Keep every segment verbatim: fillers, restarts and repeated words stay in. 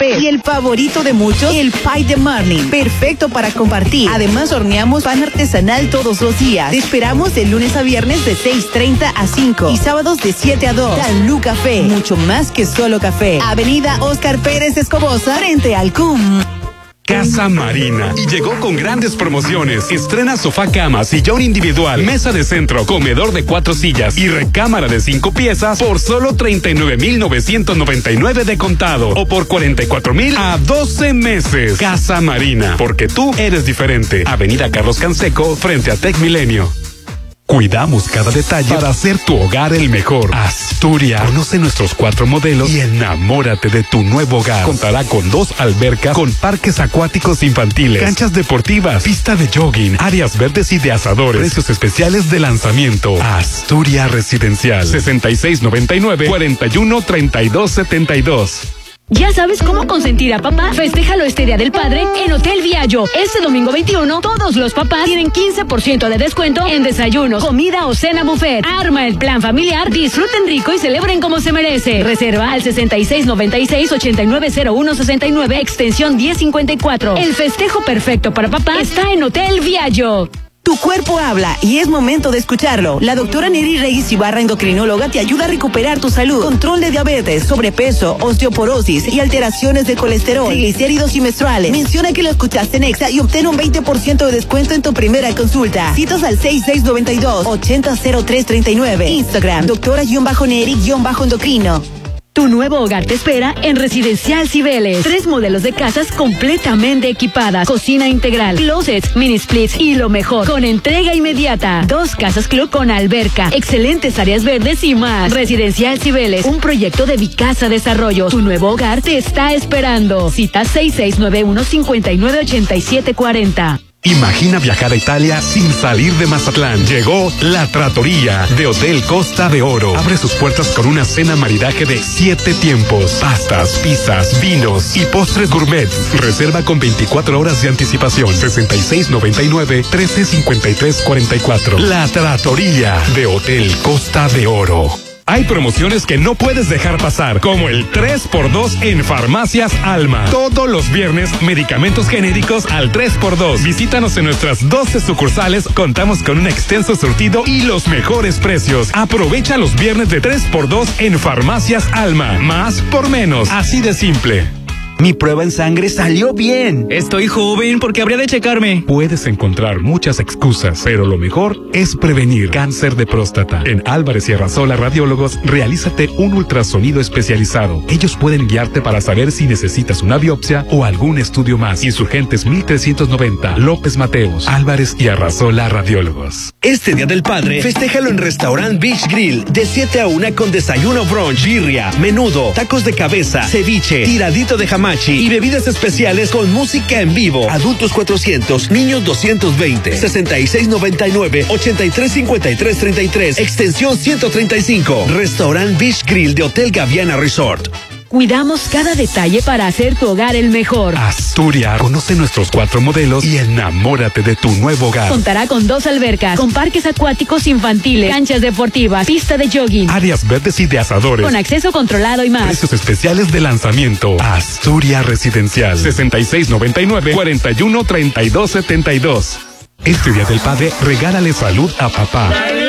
frappé. Y el favorito de muchos, el pie de marlin. Perfecto para compartir. Además, horneamos pan artesanal todos los días. Te esperamos de lunes a viernes de seis treinta a cinco y sábados de siete a dos. Calú Café. Mucho más que solo café. Avenida Oscar Pérez Escobosa, frente al C U M. Casa Marina. Y llegó con grandes promociones. Estrena sofá cama, sillón individual, mesa de centro, comedor de cuatro sillas y recámara de cinco piezas por solo treinta y nueve mil novecientos noventa y nueve de contado o por cuarenta y cuatro mil a doce meses. Casa Marina, porque tú eres diferente. Avenida Carlos Canseco, frente a Tec Milenio. Cuidamos cada detalle para hacer tu hogar el mejor. Asturias. Conoce nuestros cuatro modelos y enamórate de tu nuevo hogar. Contará con dos albercas con parques acuáticos infantiles, canchas deportivas, pista de jogging, áreas verdes y de asadores. Precios especiales de lanzamiento. Asturias Residencial. sesenta y seis noventa y nueve, cuarenta y uno, treinta y dos setenta y dos. ¿Ya sabes cómo consentir a papá? Festéjalo este Día del Padre en Hotel Viallo. Este domingo veintiuno, todos los papás tienen quince por ciento de descuento en desayunos, comida o cena buffet. Arma el plan familiar, disfruten rico y celebren como se merece. Reserva al sesenta y seis noventa y seis, ochenta y nueve cero uno sesenta y nueve, extensión diez cincuenta y cuatro. El festejo perfecto para papá está en Hotel Viallo. Tu cuerpo habla y es momento de escucharlo. La doctora Neri Reyes Ibarra, endocrinóloga, te ayuda a recuperar tu salud. Control de diabetes, sobrepeso, osteoporosis y alteraciones de colesterol, triglicéridos y menstruales. Menciona que lo escuchaste en Exa y obtén un veinte por ciento de descuento en tu primera consulta. Citas al seis seis nueve dos, ochenta cero tres treinta y nueve. Instagram, doctora-neri-endocrino. Tu nuevo hogar te espera en Residencial Cibeles. Tres modelos de casas completamente equipadas. Cocina integral, closets, mini splits y lo mejor, con entrega inmediata. Dos casas club con alberca, excelentes áreas verdes y más. Residencial Cibeles, un proyecto de Vicasa Desarrollo. Tu nuevo hogar te está esperando. Cita seis seis nueve uno, cinco nueve ocho siete cuatro cero. Imagina viajar a Italia sin salir de Mazatlán. Llegó La Trattoria de Hotel Costa de Oro. Abre sus puertas con una cena maridaje de siete tiempos. Pastas, pizzas, vinos y postres gourmet. Reserva con veinticuatro horas de anticipación. sesenta y seis noventa y nueve, trece cincuenta y tres cuarenta y cuatro. La Trattoria de Hotel Costa de Oro. Hay promociones que no puedes dejar pasar, como el tres por dos en Farmacias Alma. Todos los viernes, medicamentos genéricos al tres por dos. Visítanos en nuestras doce sucursales. Contamos con un extenso surtido y los mejores precios. Aprovecha los viernes de tres por dos en Farmacias Alma. Más por menos. Así de simple. Mi prueba en sangre salió bien. Estoy joven, ¿por qué habría de checarme? Puedes encontrar muchas excusas, pero lo mejor es prevenir cáncer de próstata. En Álvarez y Arrasola Radiólogos, realízate un ultrasonido especializado. Ellos pueden guiarte para saber si necesitas una biopsia o algún estudio más. Insurgentes mil trescientos noventa, López Mateos, Álvarez y Arrasola Radiólogos. Este Día del Padre, festéjalo en Restaurant Beach Grill, de siete a una con desayuno brunch, birria, menudo, tacos de cabeza, ceviche, tiradito de jamás y bebidas especiales con música en vivo. Adultos cuatrocientos, niños doscientos veinte. sesenta y seis noventa y nueve, ochenta y tres cincuenta y tres treinta y tres, extensión ciento treinta y cinco. Restaurant Beach Grill de Hotel Gaviana Resort. Cuidamos cada detalle para hacer tu hogar el mejor. Asturias. Conoce nuestros cuatro modelos y enamórate de tu nuevo hogar. Contará con dos albercas, con parques acuáticos infantiles, canchas deportivas, pista de jogging, áreas verdes y de asadores, con acceso controlado y más. Precios especiales de lanzamiento. Asturias Residencial. sesenta y seis noventa y nueve, cuarenta y uno, treinta y dos setenta y dos. Este Día del Padre, regálale salud a papá.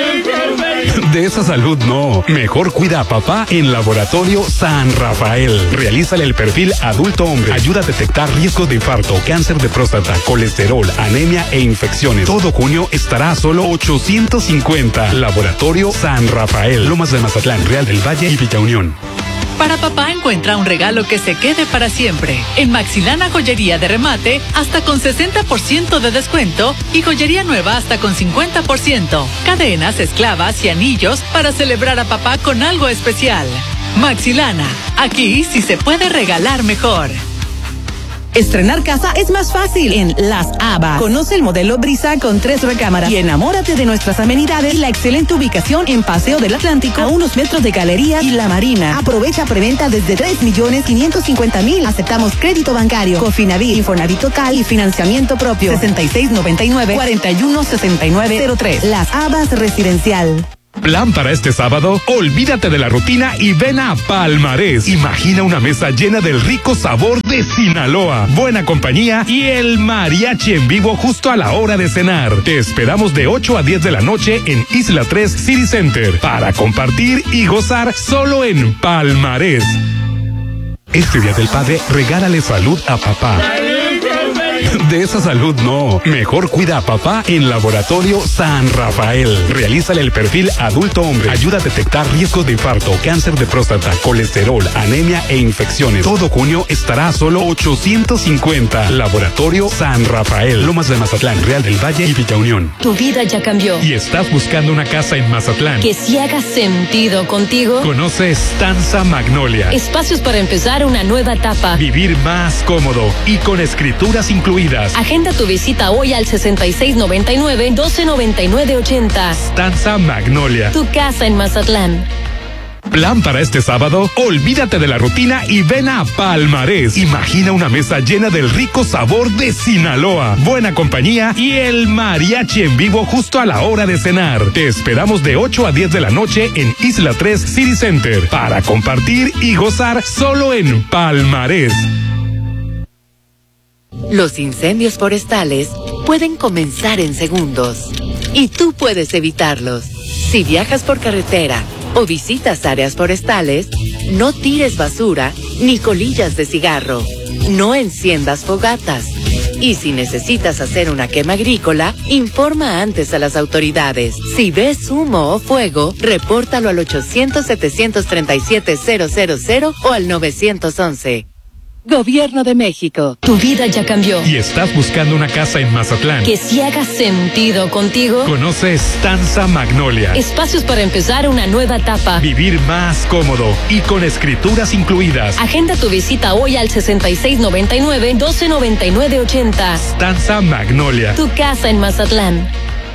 De esa salud no. Mejor cuida a papá en Laboratorio San Rafael. Realízale el perfil adulto hombre. Ayuda a detectar riesgos de infarto, cáncer de próstata, colesterol, anemia e infecciones. Todo junio estará a solo ochocientos cincuenta. Laboratorio San Rafael. Lomas de Mazatlán, Real del Valle y Villa Unión. Para papá encuentra un regalo que se quede para siempre. En Maxilana Joyería de Remate, hasta con sesenta por ciento de descuento y joyería nueva hasta con cincuenta por ciento. Cadenas, esclavas y anillos para celebrar a papá con algo especial. Maxilana, aquí sí se puede regalar mejor. Estrenar casa es más fácil en Las Habas. Conoce el modelo Brisa con tres recámaras y enamórate de nuestras amenidades y la excelente ubicación en Paseo del Atlántico, a unos metros de Galería y La Marina. Aprovecha preventa desde tres millones quinientos cincuenta mil. Aceptamos crédito bancario, Cofinavit, Infonavit total y financiamiento propio. sesenta y seis noventa y nueve, cuarenta y uno sesenta y nueve cero tres. Las Habas Residencial. Plan para este sábado, olvídate de la rutina y ven a Palmarés. Imagina una mesa llena del rico sabor de Sinaloa, buena compañía y el mariachi en vivo justo a la hora de cenar. Te esperamos de ocho a diez de la noche en Isla tres City Center para compartir y gozar solo en Palmarés. Este Día del Padre, regálale salud a papá. De esa salud no. Mejor cuida a papá en Laboratorio San Rafael. Realízale el perfil adulto hombre. Ayuda a detectar riesgos de infarto, cáncer de próstata, colesterol, anemia e infecciones. Todo junio estará a solo ochocientos cincuenta. Laboratorio San Rafael. Lomas de Mazatlán, Real del Valle y Villa Unión. Tu vida ya cambió. ¿Y estás buscando una casa en Mazatlán que sí haga sentido contigo? Conoce Stanza Magnolia. Espacios para empezar una nueva etapa. Vivir más cómodo y con escrituras incluidas. Agenda tu visita hoy al sesenta y seis noventa y nueve, doce noventa y nueve ochenta. Stanza Magnolia. Tu casa en Mazatlán. Plan para este sábado, olvídate de la rutina y ven a Palmarés. Imagina una mesa llena del rico sabor de Sinaloa, buena compañía y el mariachi en vivo justo a la hora de cenar. Te esperamos de ocho a diez de la noche en Isla tres City Center para compartir y gozar solo en Palmarés. Los incendios forestales pueden comenzar en segundos y tú puedes evitarlos. Si viajas por carretera o visitas áreas forestales, no tires basura ni colillas de cigarro. No enciendas fogatas. Y si necesitas hacer una quema agrícola, informa antes a las autoridades. Si ves humo o fuego, repórtalo al ochocientos, setecientos treinta y siete, cero cero cero o al nueve once. Gobierno de México. Tu vida ya cambió. ¿Y estás buscando una casa en Mazatlán que sí haga sentido contigo? Conoce Stanza Magnolia. Espacios para empezar una nueva etapa. Vivir más cómodo y con escrituras incluidas. Agenda tu visita hoy al sesenta y seis noventa y nueve, doce noventa y nueve ochenta. Stanza Magnolia. Tu casa en Mazatlán.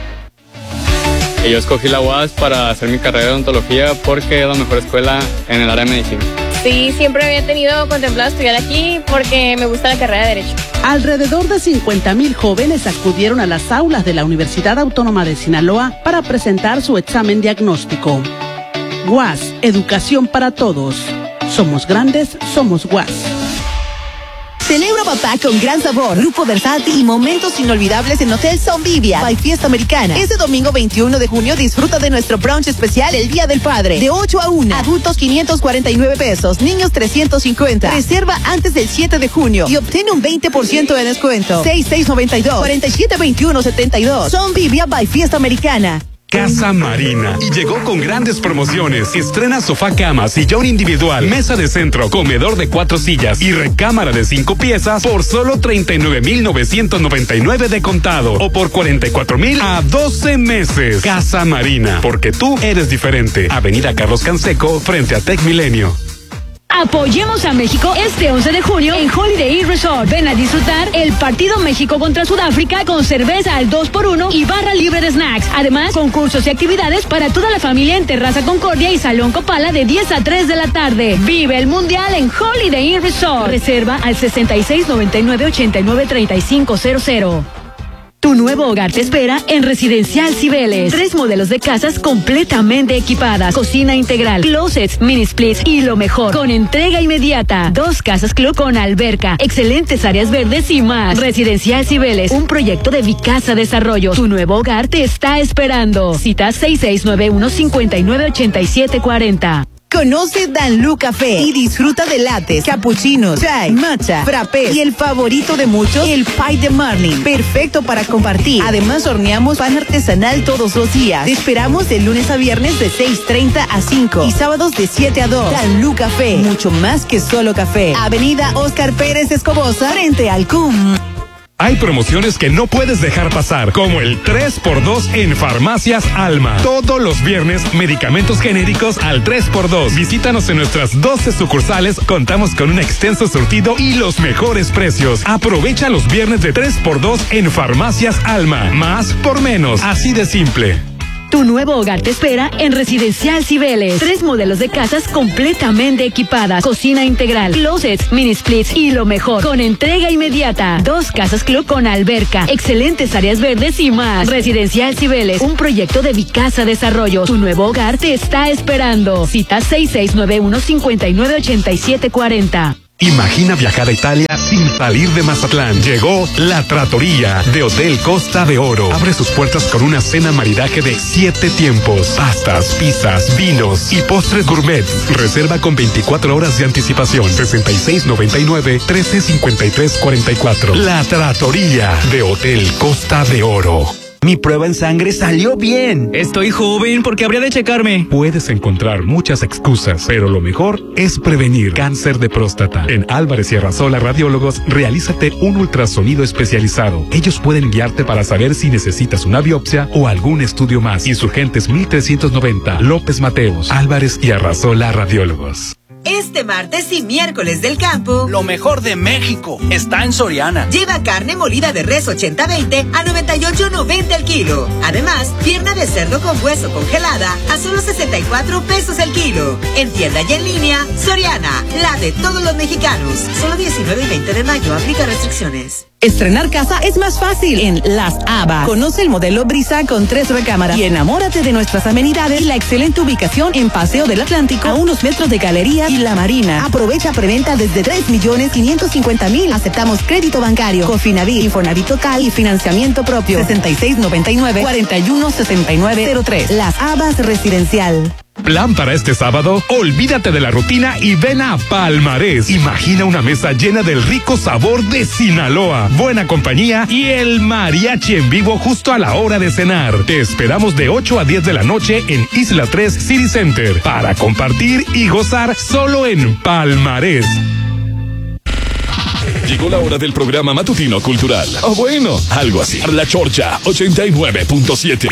Yo escogí la U A S para hacer mi carrera de odontología porque es la mejor escuela en el área de medicina. Sí, siempre había tenido contemplado estudiar aquí porque me gusta la carrera de Derecho. Alrededor de cincuenta mil jóvenes acudieron a las aulas de la Universidad Autónoma de Sinaloa para presentar su examen diagnóstico. U A S, Educación para Todos. Somos grandes, somos U A S. Celebra papá con gran sabor, grupo versátil y momentos inolvidables en Hotel Zombivia by Fiesta Americana. Este domingo veintiuno de junio disfruta de nuestro brunch especial el Día del Padre. De ocho a una, adultos quinientos cuarenta y nueve pesos, niños trescientos cincuenta. Reserva antes del siete de junio y obtiene un veinte por ciento de descuento. seis seis nueve dos, cuatro siete dos uno siete dos. Zombivia by Fiesta Americana. Casa Marina. Y llegó con grandes promociones. Estrena sofá cama, sillón individual, mesa de centro, comedor de cuatro sillas y recámara de cinco piezas por solo treinta y nueve mil novecientos noventa y nueve de contado o por cuarenta y cuatro mil a doce meses. Casa Marina, porque tú eres diferente. Avenida Carlos Canseco, frente a Tec Milenio. Apoyemos a México este once de junio en Holiday Inn Resort. Ven a disfrutar el partido México contra Sudáfrica con cerveza al dos por uno y barra libre de snacks. Además, concursos y actividades para toda la familia en Terraza Concordia y Salón Copala de diez a tres de la tarde. Vive el Mundial en Holiday Inn Resort. Reserva al sesenta y seis noventa y nueve ochenta y nueve treinta y cinco cero cero. Tu nuevo hogar te espera en Residencial Cibeles. Tres modelos de casas completamente equipadas. Cocina integral, closets, mini splits y lo mejor, con entrega inmediata. Dos casas club con alberca, excelentes áreas verdes y más. Residencial Cibeles, un proyecto de Vicasa Desarrollo. Tu nuevo hogar te está esperando. Cita seis seis nueve uno, cinco nueve ocho siete cuatro cero. Conoce Danlú Café y disfruta de lattes, cappuccinos, chai, matcha, frappés y el favorito de muchos, el pie de marlin. Perfecto para compartir. Además, horneamos pan artesanal todos los días. Te esperamos de lunes a viernes de seis treinta a cinco y sábados de siete a dos. Danlú Café, mucho más que solo café. Avenida Óscar Pérez Escobosa, frente al C U M. Hay promociones que no puedes dejar pasar, como el tres por dos en Farmacias Alma. Todos los viernes, medicamentos genéricos al tres por dos. Visítanos en nuestras doce sucursales. Contamos con un extenso surtido y los mejores precios. Aprovecha los viernes de tres por dos en Farmacias Alma. Más por menos. Así de simple. Tu nuevo hogar te espera en Residencial Cibeles. Tres modelos de casas completamente equipadas. Cocina integral, closets, mini splits y lo mejor, con entrega inmediata. Dos casas club con alberca, excelentes áreas verdes y más. Residencial Cibeles, un proyecto de Vicasa Desarrollo. Tu nuevo hogar te está esperando. Cita seis seis nueve uno, cinco nueve ocho siete cuatro cero. Imagina viajar a Italia sin salir de Mazatlán. Llegó La Trattoria de Hotel Costa de Oro. Abre sus puertas con una cena maridaje de siete tiempos. Pastas, pizzas, vinos y postres gourmet. Reserva con veinticuatro horas de anticipación. sesenta y seis noventa y nueve, trece cincuenta y tres cuarenta y cuatro. La Trattoria de Hotel Costa de Oro. Mi prueba en sangre salió bien. Estoy joven porque habría de checarme. Puedes encontrar muchas excusas, pero lo mejor es prevenir cáncer de próstata. En Álvarez y Arrasola Radiólogos, realízate un ultrasonido especializado. Ellos pueden guiarte para saber si necesitas una biopsia o algún estudio más. Insurgentes mil trescientos noventa, López Mateos, Álvarez y Arrasola Radiólogos. Este martes y miércoles del campo, lo mejor de México está en Soriana. Lleva carne molida de res ochenta veinte a noventa y ocho noventa el kilo. Además, pierna de cerdo con hueso congelada a solo sesenta y cuatro pesos el kilo. En tienda y en línea, Soriana, la de todos los mexicanos. Solo diecinueve y veinte de mayo, aplica restricciones. Estrenar casa es más fácil en Las Habas. Conoce el modelo Brisa con tres recámaras y enamórate de nuestras amenidades y la excelente ubicación en Paseo del Atlántico, a unos metros de Galería y La Marina. Aprovecha preventa desde tres millones quinientos cincuenta mil. Aceptamos crédito bancario, Cofinavit, Infonavit total y financiamiento propio. sesenta y seis noventa y nueve, cuarenta y uno sesenta y nueve cero tres. Las Habas Residencial. Plan para este sábado, olvídate de la rutina y ven a Palmarés. Imagina una mesa llena del rico sabor de Sinaloa, buena compañía y el mariachi en vivo justo a la hora de cenar. Te esperamos de ocho a diez de la noche en Isla tres City Center para compartir y gozar solo en Palmarés. Llegó la hora del programa matutino cultural. O bueno, algo así. La Chorcha ochenta y nueve punto siete.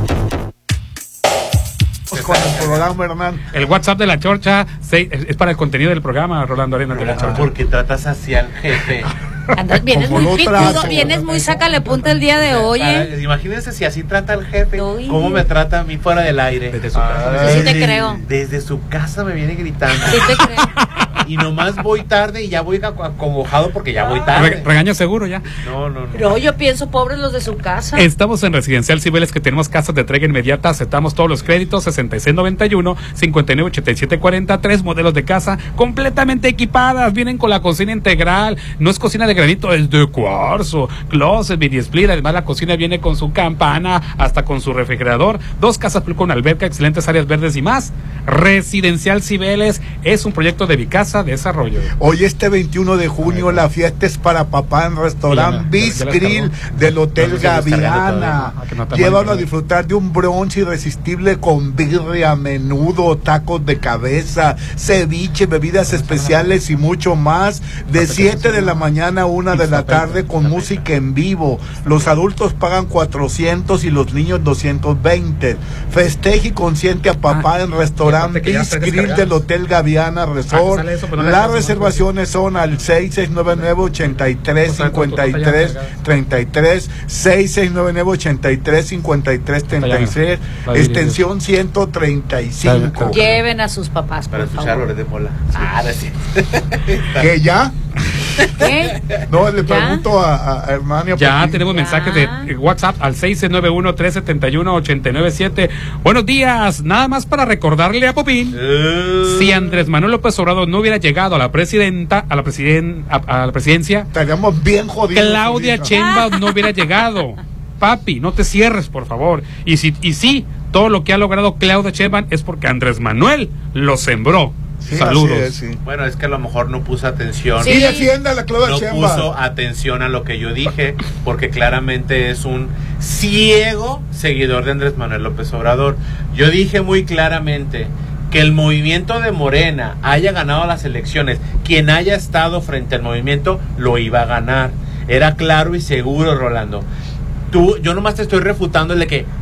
Con el programa, Hernán. El WhatsApp de la Chorcha se, es para el contenido del programa, Rolando Arenas de la Chorcha. Porque tratas así al jefe. Andas, vienes muy pitudo, vienes muy sácale punta el día de hoy. ¿eh? Imagínense si así trata al jefe, Uy. ¿Cómo me trata a mí fuera del aire? Desde su casa. Ay, sí te creo. Desde su casa me viene gritando. Sí te creo. Y nomás voy tarde y ya voy acongojado porque ya voy tarde. Re regaño seguro ya. No, no, no. Pero yo pienso, pobres los de su casa. Estamos en Residencial Cibeles, que tenemos casas de entrega inmediata, aceptamos todos los créditos, sesenta y seis noventa y uno, cincuenta y nueve ochenta y siete cuarenta, tres modelos de casa completamente equipadas, vienen con la cocina integral, no es cocina de granito, es de cuarzo, closet, mini split, además la cocina viene con su campana, hasta con su refrigerador, dos casas con alberca, excelentes áreas verdes y más. Residencial Cibeles es un proyecto de Vicasa Desarrollo. Hoy este veintiuno de junio la fiesta es para papá en restaurante Beach Grill del Hotel no, Gaviana. No Llévalo a disfrutar de un brunch irresistible con birria, menudo, tacos de cabeza, ceviche, bebidas especiales y mucho más. De siete de la mañana a una de la tarde con música en vivo. Los adultos pagan cuatrocientos y los niños doscientos veinte. Festeje y consiente a papá ah, en restaurante Beach Grill del Hotel Gaviana Resort. Ah, eso, las reservaciones son al seis seis nueve nueve, ochenta y tres, cincuenta y tres, treinta y tres, seis seis nueve nueve, ochenta y tres, cincuenta y tres, treinta y seis, extensión ciento treinta y cinco. Lleven a sus papás, para escuchar Lores de Mola. Ah, sí. ¿Qué ya? ¿Qué? No, le pregunto a, a Hernania. Ya tenemos ya. mensajes de WhatsApp al seis seis nueve uno, tres siete uno, ocho nueve siete. Buenos días, nada más para recordarle a Popín, uh. si Andrés Manuel López Obrador no hubiera llegado a la presidenta, a la presiden, a, a la presidencia, estaríamos bien jodidos. Claudia Sheinbaum no hubiera llegado. Papi, no te cierres, por favor. Y si y sí, todo lo que ha logrado Claudia Sheinbaum es porque Andrés Manuel lo sembró. Sí, saludos. Es, sí. Bueno, es que a lo mejor no puso atención. Sí, defienda la Claudia Sheinbaum. No puso atención a lo que yo dije, porque claramente es un ciego seguidor de Andrés Manuel López Obrador. Yo dije muy claramente que el movimiento de Morena haya ganado las elecciones, quien haya estado frente al movimiento lo iba a ganar. Era claro y seguro, Rolando. Tú, yo nomás te estoy refutando el de que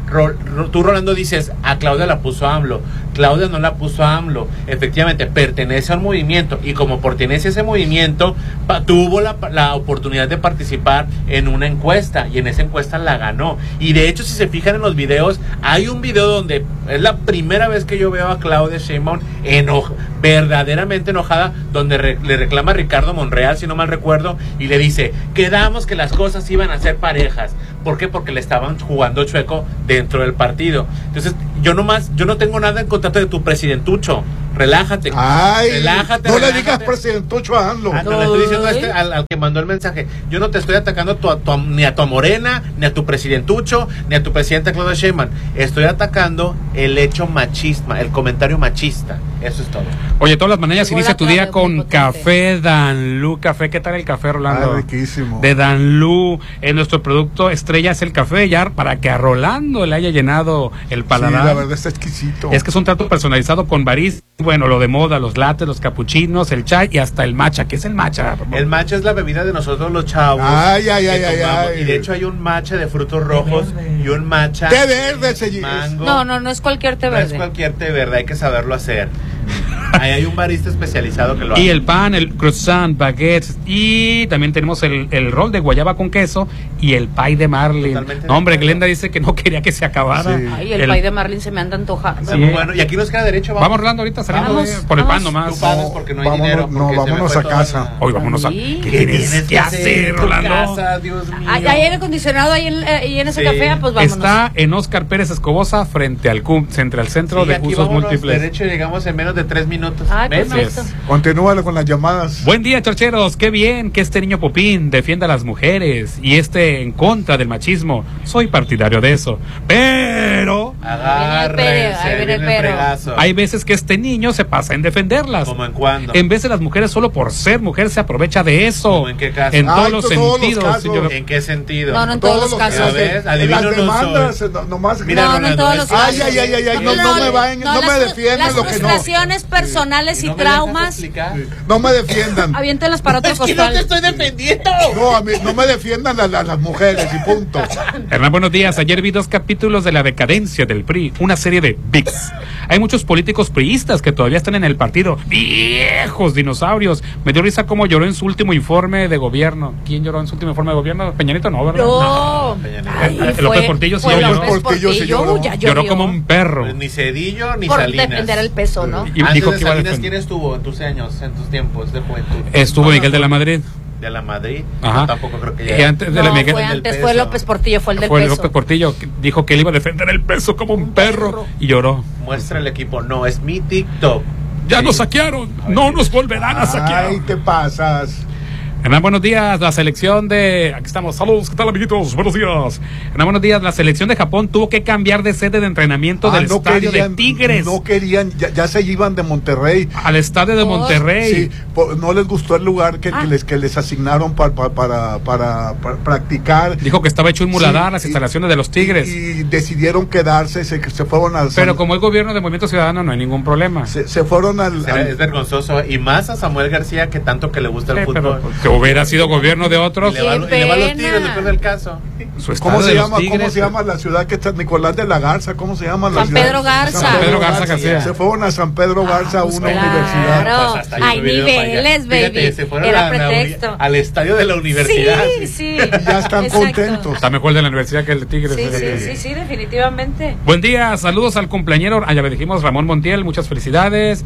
Ro, Ro, tú, Rolando, dices, a Claudia la puso AMLO. Claudia no la puso AMLO. Efectivamente, pertenece a un movimiento y como pertenece a ese movimiento, pa, tuvo la, la oportunidad de participar en una encuesta y en esa encuesta la ganó. Y de hecho, si se fijan en los videos, hay un video donde es la primera vez que yo veo a Claudia Sheinbaum eno, verdaderamente enojada, donde re, le reclama a Ricardo Monreal, si no mal recuerdo, y le dice, quedamos que las cosas iban a ser parejas. ¿Por qué? Porque le estaban jugando chueco dentro del partido. Entonces, yo nomás, yo no tengo nada en contra de tu presidentucho. Relájate. Ay, relájate. No relájate. le digas presidentucho a AMLO. Ah, no, le estoy diciendo a este, al, al que mandó el mensaje. Yo no te estoy atacando a tu, a tu, ni a tu Morena, ni a tu presidentucho, ni a tu presidenta Claudia Sheinbaum. Estoy atacando el hecho machista, el comentario machista. Eso es todo. Oye, todas las mañanas inicia tu día con café Danlú. Café, ¿qué tal el café, Rolando? Ah, riquísimo. De Danlú. En nuestro producto estrella es el café, ya para que a Rolando le haya llenado el paladar. Sí, la verdad está exquisito. Es que es un trato personalizado con barista. Bueno, lo de moda, los lates, los capuchinos, el chai y hasta el matcha. ¿Qué es el matcha? El matcha es la bebida de nosotros los chavos. Ay, ay, ay, ay, ay. Y de hecho hay un matcha de frutos rojos y un matcha té verde, de mango. No, no, no es cualquier té verde. No es cualquier té verde, hay que saberlo hacer. Ahí hay un barista especializado que lo hace. Y el pan, el croissant, baguettes. Y también tenemos el, el rol de guayaba con queso y el pie de Marlin. Totalmente. No, hombre, Glenda dice que no quería que se acabara. Sí. Ay, el, el pie de Marlin se me anda antojando. Sí. Bueno, y aquí nos queda derecho. Vamos, vamos Rolando, ahorita saliendo vamos, de, por vamos. el pan nomás. Tú pagas porque no hay vámonos, dinero. No, vámonos a casa. La... Hoy vámonos a... ¿Qué, ¿Qué tienes que hacer, Rolando? Casa, Dios mío. Hay aire acondicionado ahí en, ahí en ese sí. café, pues vámonos. Está en Óscar Pérez Escobosa, frente al C U M, frente al Centro sí, de Usos Múltiples. Derecho llegamos en menos de tres minutos. Ay, ¿ves? Continúale con las llamadas. Buen día, chorcheros. Qué bien que este niño Popín defienda a las mujeres y esté en contra del machismo. Soy partidario de eso. Pero... Agárrense, viene el pero. Hay veces que este niño se pasa en defenderlas. ¿Cómo en cuándo? En vez de las mujeres, solo por ser mujer, se aprovecha de eso. ¿Cómo en qué caso? En todos Ay, los todos sentidos. los señor. ¿En qué sentido? No, no en todos, todos los casos. ¿Ves? Adivino las demandas, no no, nomás. Mira, no, no en todos los casos. Ay, ay, ay, ay, ay no, no, no me vayan, no, no me defiendan lo que no. Las frustraciones personales y, no y traumas. Sí. No me defiendan. Aviéntalas para otro costal. Es que no te estoy defendiendo. No, a mí, no me defiendan a, a las mujeres y punto. Hernán, buenos días. Ayer vi dos capítulos de La decadencia del P R I, una serie de V I X. Hay muchos políticos priistas que todavía están en el partido. Viejos dinosaurios. Me dio risa cómo lloró en su último informe de gobierno. ¿Quién lloró en su último informe de gobierno? Peñanito no, ¿verdad? No. no. Ay, López fue, Portillo sí lloró. López Portillo sí lloró. Ya lloró como un perro. Pues ni Cedillo ni Por Salinas. defender el peso, ¿no? Y Antes dijo de que iba a Salinas, defender. ¿quién estuvo en tus años, en tus tiempos de juventud? Estuvo Miguel de la Madrid. De la Madrid. Ajá. No, tampoco creo que ya. Y antes de no, la Miguel, fue antes, fue López Portillo, fue el del fue peso. López Portillo, que dijo que él iba a defender el peso como un, un perro, perro y lloró. Muestra el equipo, no, es mi TikTok. Ya sí. nos saquearon, no nos volverán a saquear. Ay, te pasas. Hernán, buenos días. La selección de... Aquí estamos. Saludos. ¿Qué tal, amiguitos? Buenos días. Hernán, buenos días. La selección de Japón tuvo que cambiar de sede de entrenamiento ah, del no estadio querían, de Tigres. No querían, ya, ya se iban de Monterrey. Al estadio de Monterrey. Sí, por, no les gustó el lugar que, ah. que, les, que les asignaron para, para, para, para, para practicar. Dijo que estaba hecho un muladar sí, las instalaciones y, de los Tigres. Y, y decidieron quedarse, se, se fueron al... Pero como el gobierno de Movimiento Ciudadano no hay ningún problema. Se, se fueron al, al... Es vergonzoso. Y más a Samuel García, que tanto que le gusta el sí, fútbol. Pero, que hubiera sido gobierno de otros. Y le va, y le va a los Tigres después del caso. ¿Cómo se llama? Tigres, ¿Cómo se llama la ciudad que está? Nicolás de la Garza, ¿cómo se llama la San ciudad? Pedro Garza. San Pedro Garza García. Se fueron a San Pedro Garza, ah, pues una claro. universidad. Pues hay niveles, baby. Fíjate, se fueron Era a, pretexto. al estadio de la universidad. Sí, sí. Y ya están Exacto. contentos. Está mejor de la universidad que el de Tigres. Sí, sí, sí, sí, definitivamente. Buen día, saludos al cumpleañero. Ah, ya le dijimos, Ramón Montiel, muchas felicidades.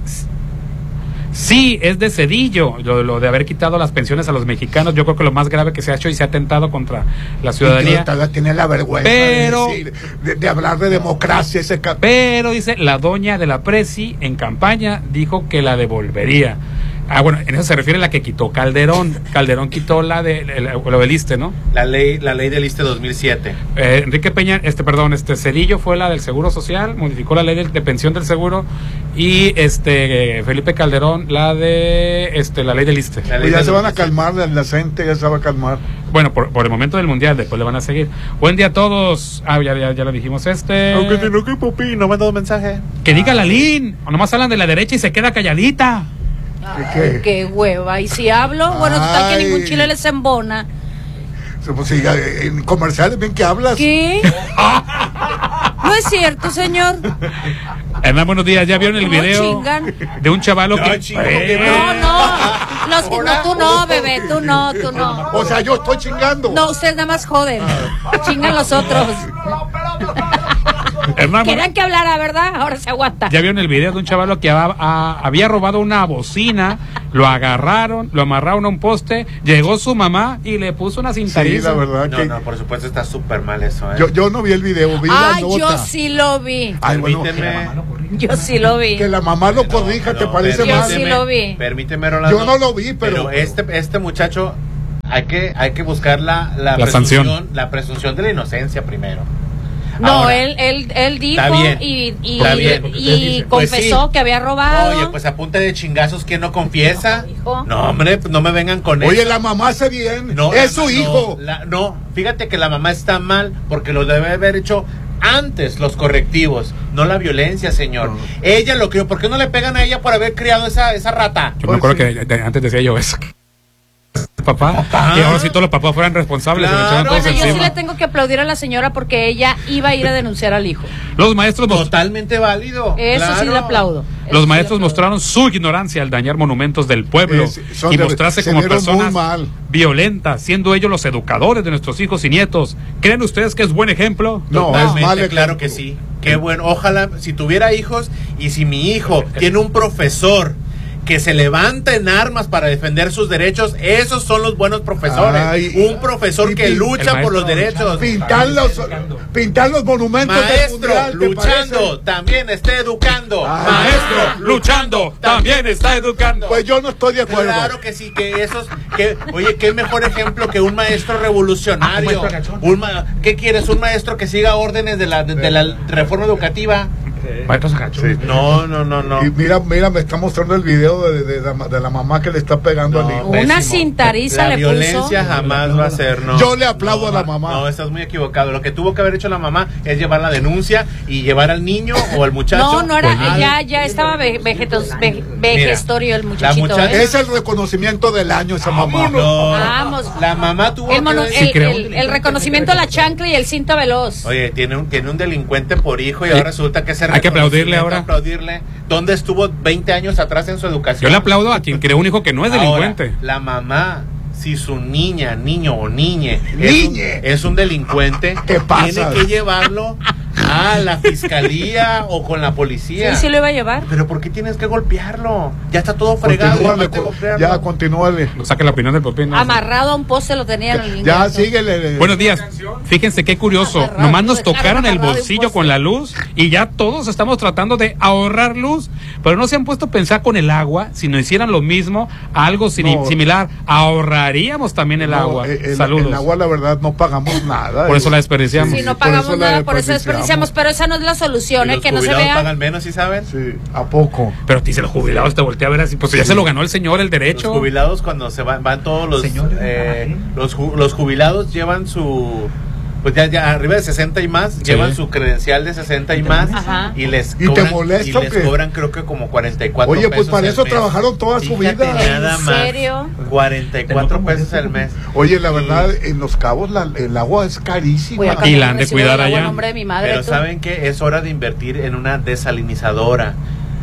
Sí, es de Cedillo, lo, lo de haber quitado las pensiones a los mexicanos. Yo creo que lo más grave que se ha hecho y se ha atentado contra la ciudadanía. Tiene la vergüenza pero, de, decir, de, de hablar de democracia. Ese cap- pero, dice, la doña de la Presi en campaña dijo que la devolvería. Ah, bueno, en eso se refiere a la que quitó Calderón. Calderón quitó la de lo del ISSSTE, ¿no? La ley, la ley del ISSSTE dos mil siete. Eh, Enrique Peña, este, perdón, este Cedillo fue la del Seguro Social, modificó la ley de, de pensión del seguro, y este Felipe Calderón la de, este, la ley del ISSSTE. La ley pues ya se van a calmar, la, la gente ya se va a calmar. Bueno, por, por el momento del mundial, después le van a seguir. Buen día a todos. Ah, ya, ya, ya lo dijimos, este. Aunque si no, que Popín no me ha dado mensaje. Que diga la Lin, o nomás hablan de la derecha y se queda calladita. Ay, ¿Qué? qué hueva. Y si hablo, bueno, total que ningún chile les embona. Pues, sí, en comerciales, bien que hablas. ¿Qué? No es cierto, señor. Hernán, buenos días. ¿Ya vieron el ¿Cómo video chingan? de un chavalo No, que... chingo, Eh, No, no. Los, no, tú no, bebé. Tú no, tú no. O sea, yo estoy chingando. No, ustedes nada más joden. Chingan los otros. Hernán, Querían que hablara, ¿verdad? Ahora se aguanta. ¿ya vieron el video de un chavalo que a- a- había robado una bocina? Lo agarraron, lo amarraron a un poste, llegó su mamá y le puso una Sí, cintariza. la verdad No, que no, por supuesto está súper mal eso, ¿eh? yo, yo no vi el video, vi Ah, la nota. yo sí lo vi. Ay, bueno, Permíteme, Yo sí lo vi. que la mamá lo corrija, ¿te no, parece Yo mal? sí lo vi. permíteme, Rolando. Yo no lo vi, pero- Pero este, este muchacho, hay que, hay que buscar la, la, La presunción, sanción. la presunción de la inocencia primero. No, Ahora, él, él, él dijo Está bien, y, y, está bien. y Pues confesó sí. que había robado. Oye, pues a punta de chingazos, ¿quién no confiesa? Hijo. No, hombre, pues no me vengan con Oye, eso. la mamá hace bien. No, es la- su no, hijo. la- no, fíjate que la mamá está mal porque lo debe haber hecho antes los correctivos, no la violencia, señor. No. Ella lo crió. ¿Por qué no le pegan a ella por haber criado esa, esa rata? Yo me acuerdo que de- de- antes decía yo eso. Papá, y ahora si todos los papás fueran responsables, se lo echaban Claro. todos Bueno, yo sí encima. le tengo que aplaudir a la señora porque ella iba a ir a denunciar al hijo. Los maestros mos- Totalmente válido. Eso sí claro. le aplaudo. Eso Los sí maestros le aplaudo. mostraron su ignorancia al dañar monumentos del pueblo Eh, son y de- mostrarse se como vieron muy personas mal. violentas, siendo ellos los educadores de nuestros hijos y nietos. ¿Creen ustedes que es buen ejemplo? No, es Totalmente, mal ejemplo. claro que sí. Qué bueno. Ojalá, si tuviera hijos y si mi hijo tiene un profesor que se levanta en armas para defender sus derechos, esos son los buenos profesores. Ay, un profesor y que pin- lucha el por los maestro derechos. Pintar los, pintar los monumentos del Maestro mundial, ¿te luchando, parece? también está educando. Ah. Maestro luchando, también está educando. Pues yo no estoy de acuerdo. Claro que sí, que esos, que, oye, qué mejor ejemplo que un maestro revolucionario. Un ma- ¿Qué quieres? ¿Un maestro que siga órdenes de la, de, de la reforma educativa? Maestros agachos. Sí. No, no, no, no. Y mira, mira, me está mostrando el video de, de la, de la mamá que le está pegando No, al hijo. Una pésimo. cintariza La le puso. violencia jamás va a ser, no. Yo le aplaudo a la no, mamá. No, estás muy equivocado. Lo que tuvo que haber hecho la mamá es llevar la denuncia y llevar al niño o al muchacho. No, no era, al- ya, ya estaba ve- vegetos, ve- vejestorio el muchachito. muchacha- ¿eh? Es el reconocimiento del año esa mamá. No, Vamos. la mamá tuvo El, mono- que el, creo. el- el reconocimiento a la chancla y el cinto veloz. Oye, tiene un, tiene un delincuente por hijo y ahora resulta que ese Hay que aplaudirle reconocimiento, ahora. aplaudirle. ¿Dónde estuvo veinte años atrás en su educación? Yo le aplaudo a quien creó un hijo que no es Ahora, delincuente. la mamá, si su niña, niño o niñe es un, Niñe. es un delincuente, ¿Qué pasa? tiene que llevarlo a la fiscalía o con la policía. Sí, sí lo iba a llevar. Pero ¿por qué tienes que golpearlo? Ya está todo fregado. Continúale, aparte de golpearlo. ya, continúale. Saque la opinión del popín. Amarrado a un poste lo tenían el niño. Ya, síguele. Buenos días. Fíjense qué curioso. Agarrado, Nomás nos dejar tocaron el amarrado de un bolsillo poste. con la luz y ya todos estamos tratando de ahorrar luz. Pero no se han puesto a pensar con el agua. Si nos hicieran lo mismo, algo sin- No. similar, ahorraríamos también el No, agua. eh, el, Saludos. el agua, la verdad, no pagamos nada. Por eso la desperdiciamos. Si no por pagamos eso la nada, por eso desperdiciamos. Pero esa no es la ¿Y solución, ¿eh? los Que no se jubilados vea. pagan menos, ¿sí saben? Sí, ¿a poco? Pero dice los jubilados, te voltea a ver así. Pues ya se lo ganó el señor el derecho. Los jubilados cuando se van, van todos los eh, los, ju- los jubilados llevan su pues ya, ya arriba de sesenta y más, Sí. llevan su credencial de sesenta y más Ajá. y les ¿Y te cobran, molesta y o les qué? cobran creo que como cuarenta y cuatro Oye, pues pesos para al eso mes. trabajaron toda su Fíjate vida. nada ¿En más. serio? cuarenta y cuatro pesos al mes. Oye, la verdad, en Los Cabos la- el agua es carísima. Voy a Y cambiar la el han de recibo cuidar del agua allá. en nombre de mi madre. Pero tú. saben que es hora de invertir en una desalinizadora.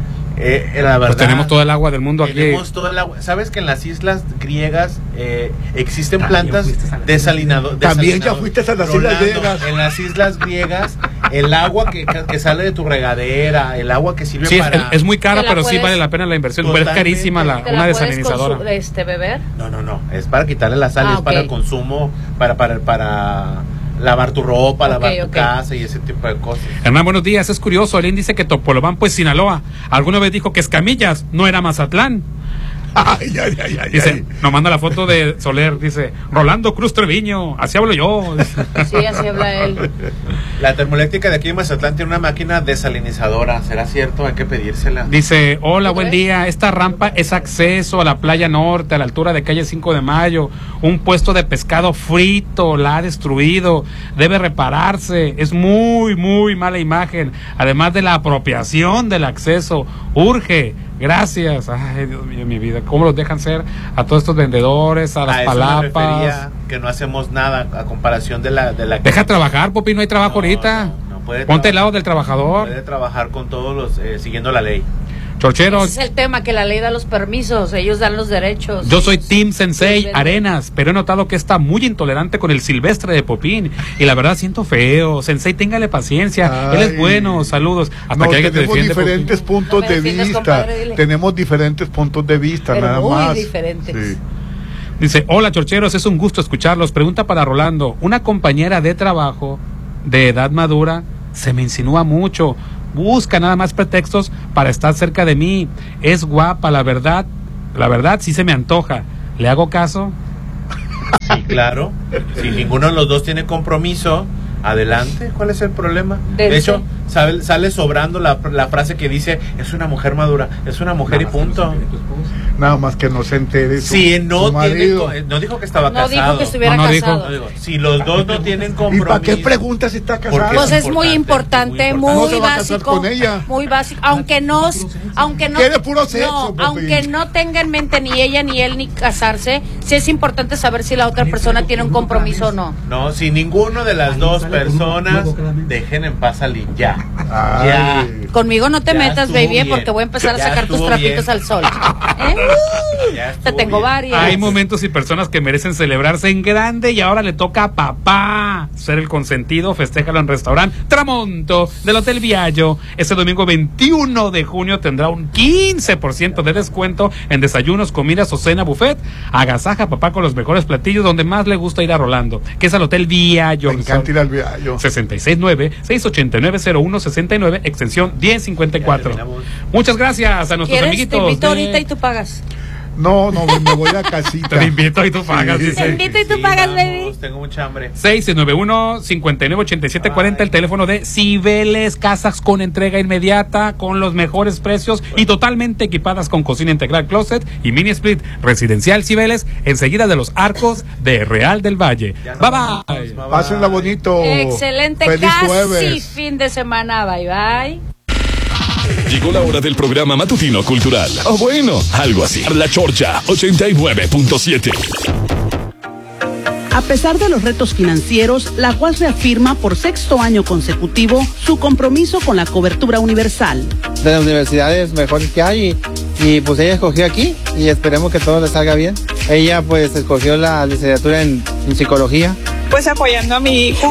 Eh, eh, la verdad, Pues tenemos todo el agua del mundo aquí. Tenemos todo el agua. ¿Sabes que en las islas griegas eh, existen También plantas fuiste a las desalinado, También ya desalinado- fuiste a las islas Rolando, griegas. En las islas griegas, el agua que, que- que sale de tu regadera, el agua que sirve Sí, es, para... es muy cara, Te la pero sí puedes- vale la pena la inversión. Pero es Totalmente. carísima la, ¿Te una la puedes desalinizadora. consu- este, beber? No, no, no. Es para quitarle la sal, Ah, es para ok. el consumo, para, para, para lavar tu ropa, Ok, lavar tu ok. casa y ese tipo de cosas. Hernán, buenos días. Es curioso. Alguien dice que Topolobampo pues Sinaloa. Alguna vez dijo que Escamillas no era Mazatlán. Ay, ay, ay, ay, Dice, ay. nos manda la foto de Soler. Dice, Rolando Cruz Treviño. Así hablo yo. Sí, así habla él. La termoeléctrica de aquí en Mazatlán tiene una máquina desalinizadora. ¿Será cierto? Hay que pedírsela. Dice, hola, ¿Tú buen crees? día. Esta rampa es acceso a la playa norte, a la altura de calle cinco de mayo. Un puesto de pescado frito la ha destruido. Debe repararse. Es muy, muy mala imagen. Además de la apropiación del acceso. Urge. Gracias. Ay, Dios mío, mi vida. ¿Cómo los dejan ser a todos estos vendedores, a las A eso me palapas? refería, que no hacemos nada a comparación de la... De la Deja trabajar, Popi, no hay trabajo No, ahorita. no, no, puede Ponte el lado del trabajador. Puede trabajar con todos los, eh, siguiendo la ley. Chorchero. Ese es el tema, que la ley da los permisos, ellos dan los derechos. Yo soy Team Sensei Arenas, pero he notado que está muy intolerante con el silvestre de Popín. Y la verdad siento feo. Sensei, téngale paciencia. Ay. Él es bueno. Saludos. Hasta no, que alguien te defiende. Tenemos diferentes Popín. puntos no de vista. Compadre, tenemos diferentes puntos de vista, pero nada muy más. diferentes. Sí. Dice, hola chorcheros, es un gusto escucharlos. Pregunta para Rolando. Una compañera de trabajo de edad madura se me insinúa mucho. Busca nada más pretextos para estar cerca de mí. Es guapa, la verdad. La verdad sí se me antoja. ¿Le hago caso? Sí, claro. Si ninguno de los dos tiene compromiso, adelante. ¿Cuál es el problema? De, de hecho, sale, sale sobrando la, la frase que dice, es una mujer madura. Es una mujer nada y punto. Nada más que no se entere su, si no su tiene, no dijo que estaba no casado. No dijo que estuviera no, no casado. Dijo, si los dos no tienen compromiso. ¿Y para qué preguntas si está casado? Pues es muy importante, muy, muy, muy básico, con ella. muy básico, aunque no, aunque no, quiere puro sexo, no aunque no tenga en mente ni ella ni él ni casarse, sí es importante saber si la otra persona tiene un compromiso o no. No, si ninguno de las dos personas, dejen en paz a Lin, ya. Ay. Ya. Conmigo no te Ya metas, baby, bien. porque voy a empezar Ya a sacar tus trapitos bien. al sol. ¿Eh? Te tengo bien. varias. Hay momentos y personas que merecen celebrarse en grande y ahora le toca a papá ser el consentido. Festéjalo en Restaurante Tramonto del Hotel Viallo. Este domingo veintiuno de junio tendrá un quince por ciento de descuento en desayunos, comidas o cena buffet. Agasaja a papá con los mejores platillos donde más le gusta ir a Rolando, que es al Hotel Viallo. Me encanta ir al Viallo. sesenta y seis nueve, seis ochenta y nueve, cero uno sesenta y nueve, extensión diez cincuenta y cuatro. Muchas gracias a nuestros amiguitos. Te invito de... ahorita y tú pagas. No, no, me voy a casita. Te invito y tú pagas, sí, dice. Te invito y tú Sí, pagas, vamos, baby. Tengo mucha hambre. seis nueve uno, cinco nueve ocho siete cuatro cero, el teléfono de Cibeles, casas con entrega inmediata, con los mejores precios y totalmente equipadas con cocina integral, closet y mini split. Residencial Cibeles, enseguida de los Arcos de Real del Valle. Bye bye. Pásenla bonito. Excelente, Feliz casi jueves. fin de semana. Bye bye. Llegó la hora del programa matutino cultural. O bueno, algo así. La Chorcha ochenta y nueve punto siete. A pesar de los retos financieros, la U A S reafirma por sexto año consecutivo su compromiso con la cobertura universal. De las universidades mejores que hay y, y pues ella escogió aquí y esperemos que todo le salga bien. Ella pues escogió la licenciatura en, en psicología. Pues apoyando a mi hijo.